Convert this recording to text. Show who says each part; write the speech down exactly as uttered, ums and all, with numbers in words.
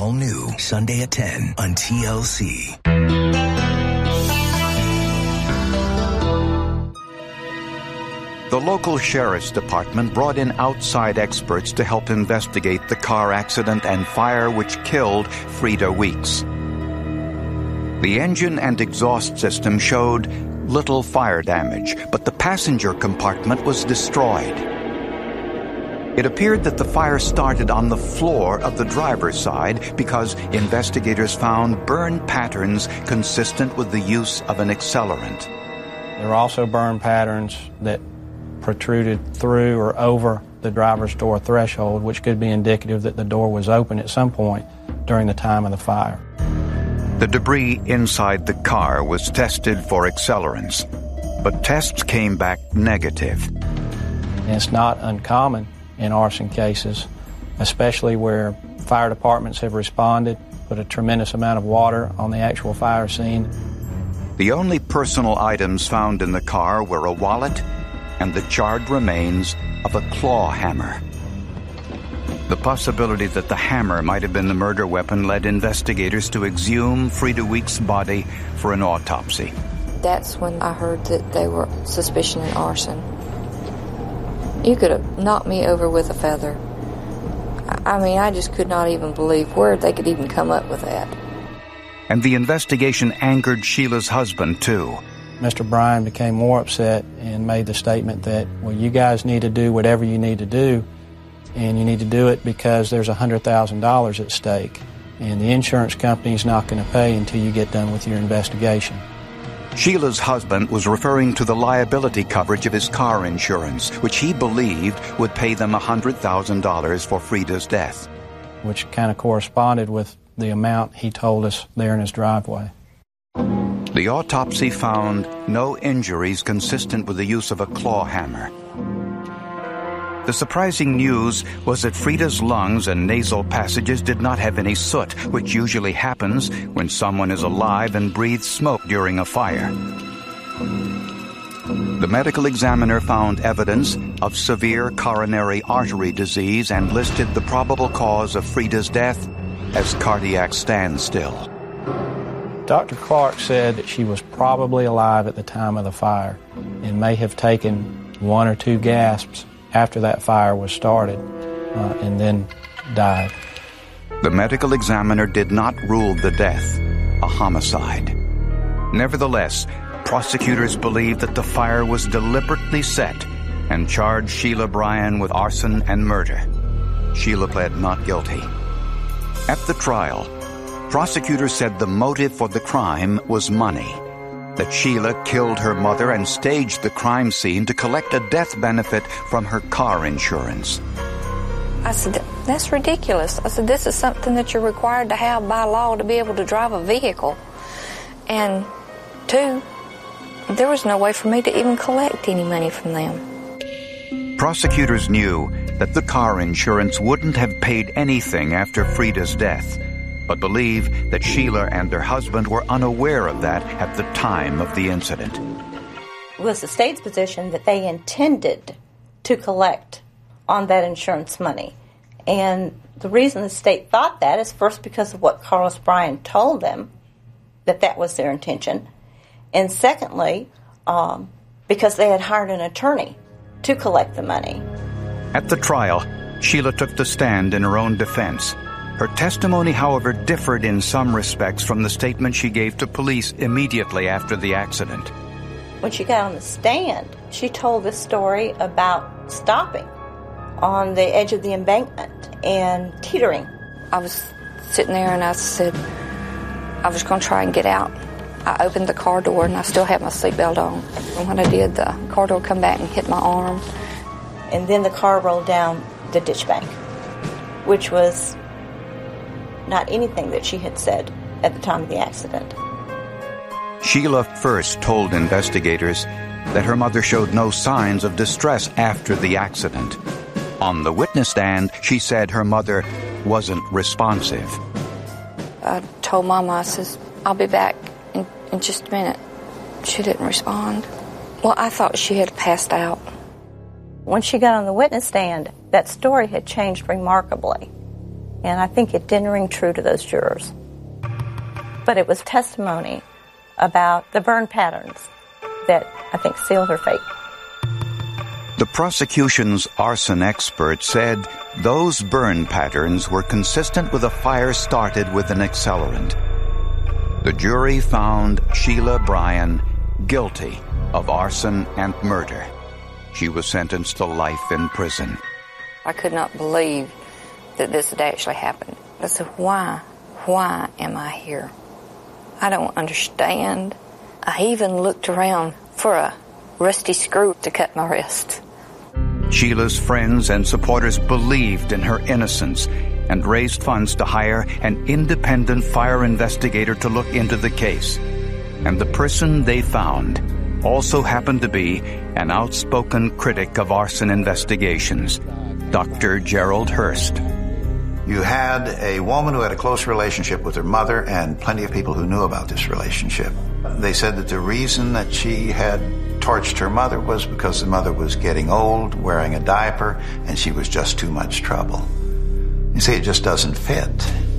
Speaker 1: All new Sunday at ten on T L C.
Speaker 2: The local sheriff's department brought in outside experts to help investigate the car accident and fire which killed Frida Weeks. The engine and exhaust system showed little fire damage, but the passenger compartment was destroyed. It appeared that the fire started on the floor of the driver's side because investigators found burn patterns consistent with the use of an accelerant.
Speaker 3: There were also burn patterns that protruded through or over the driver's door threshold, which could be indicative that the door was open at some point during the time of the fire.
Speaker 2: The debris inside the car was tested for accelerants, but tests came back negative.
Speaker 3: And it's not uncommon in arson cases, especially where fire departments have responded, put a tremendous amount of water on the actual fire scene.
Speaker 2: The only personal items found in the car were a wallet and the charred remains of a claw hammer. The possibility that the hammer might have been the murder weapon led investigators to exhume Frida Weeks' body for an autopsy.
Speaker 4: That's when I heard that they were suspicioning arson. You could have knocked me over with a feather. I mean, I just could not even believe where they could even come up with that.
Speaker 2: And the investigation angered Sheila's husband, too.
Speaker 3: Mister Bryan became more upset and made the statement that, well, you guys need to do whatever you need to do, and you need to do it because there's one hundred thousand dollars at stake, and the insurance company's not going to pay until you get done with your investigation.
Speaker 2: Sheila's husband was referring to the liability coverage of his car insurance, which he believed would pay them one hundred thousand dollars for Frida's death.
Speaker 3: Which kind of corresponded with the amount he told us there in his driveway.
Speaker 2: The autopsy found no injuries consistent with the use of a claw hammer. The surprising news was that Frida's lungs and nasal passages did not have any soot, which usually happens when someone is alive and breathes smoke during a fire. The medical examiner found evidence of severe coronary artery disease and listed the probable cause of Frida's death as cardiac standstill.
Speaker 3: Doctor Clark said that she was probably alive at the time of the fire and may have taken one or two gasps after that fire was started uh, and then died.
Speaker 2: The medical examiner did not rule the death a homicide. Nevertheless, prosecutors believed that the fire was deliberately set and charged Sheila Bryan with arson and murder. Sheila pled not guilty. At the trial, prosecutors said the motive for the crime was money, that Sheila killed her mother and staged the crime scene to collect a death benefit from her car insurance.
Speaker 4: I said, that's ridiculous. I said, this is something that you're required to have by law to be able to drive a vehicle. And two, there was no way for me to even collect any money from them.
Speaker 2: Prosecutors knew that the car insurance wouldn't have paid anything after Frida's death, but believe that Sheila and her husband were unaware of that at the time of the incident.
Speaker 5: It was the state's position that they intended to collect on that insurance money. And the reason the state thought that is first because of what Carlos Bryan told them, that that was their intention. And secondly, um, because they had hired an attorney to collect the money.
Speaker 2: At the trial, Sheila took the stand in her own defense. Her testimony, however, differed in some respects from the statement she gave to police immediately after the accident.
Speaker 5: When she got on the stand, she told this story about stopping on the edge of the embankment and teetering.
Speaker 4: I was sitting there and I said, I was going to try and get out. I opened the car door and I still had my seatbelt on. And when I did, the car door come back and hit my arm.
Speaker 5: And then the car rolled down the ditch bank, which was not anything that she had said at the time of the accident.
Speaker 2: Sheila first told investigators that her mother showed no signs of distress after the accident. On the witness stand, she said her mother wasn't responsive.
Speaker 4: I told Mama, I says, I'll be back in, in just a minute. She didn't respond. Well, I thought she had passed out.
Speaker 5: When she got on the witness stand, that story had changed remarkably. And I think it didn't ring true to those jurors. But it was testimony about the burn patterns that I think sealed her fate.
Speaker 2: The prosecution's arson expert said those burn patterns were consistent with a fire started with an accelerant. The jury found Sheila Bryan guilty of arson and murder. She was sentenced to life in prison.
Speaker 4: I could not believe that this had actually happened. I said, why? Why am I here? I don't understand. I even looked around for a rusty screw to cut my wrist.
Speaker 2: Sheila's friends and supporters believed in her innocence and raised funds to hire an independent fire investigator to look into the case. And the person they found also happened to be an outspoken critic of arson investigations, Doctor Gerald Hurst.
Speaker 6: You had a woman who had a close relationship with her mother and plenty of people who knew about this relationship. They said that the reason that she had torched her mother was because the mother was getting old, wearing a diaper, and she was just too much trouble. You see, it just doesn't fit.